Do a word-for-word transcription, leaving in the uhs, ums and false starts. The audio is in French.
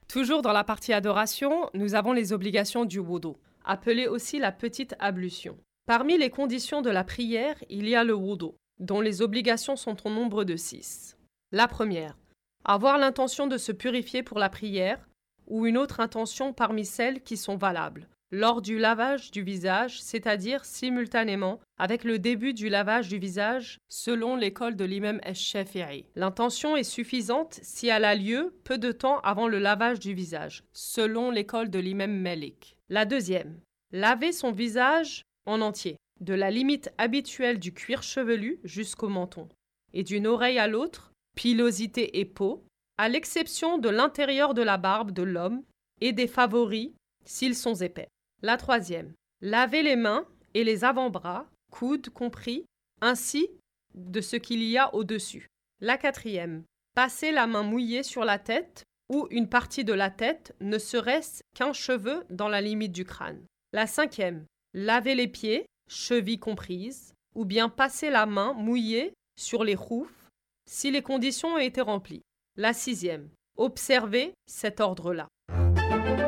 Toujours dans la partie adoration, nous avons les obligations du wudu, appelée aussi la petite ablution. Parmi les conditions de la prière, il y a le wudu, dont les obligations sont au nombre de six. La première, avoir l'intention de se purifier pour la prière ou une autre intention parmi celles qui sont valables, lors du lavage du visage, c'est-à-dire simultanément avec le début du lavage du visage selon l'école de l'imam al-Shafi'i. L'intention est suffisante si elle a lieu peu de temps avant le lavage du visage, selon l'école de l'imam Malik. La deuxième, laver son visage en entier, de la limite habituelle du cuir chevelu jusqu'au menton, et d'une oreille à l'autre, pilosité et peau, à l'exception de l'intérieur de la barbe de l'homme et des favoris s'ils sont épais. La troisième, laver les mains et les avant-bras, coudes compris, ainsi de ce qu'il y a au-dessus. La quatrième, passer la main mouillée sur la tête ou une partie de la tête, ne serait-ce qu'un cheveu dans la limite du crâne. La cinquième, laver les pieds, chevilles comprises, ou bien passer la main mouillée sur les roufs si les conditions ont été remplies. La sixième, observer cet ordre-là.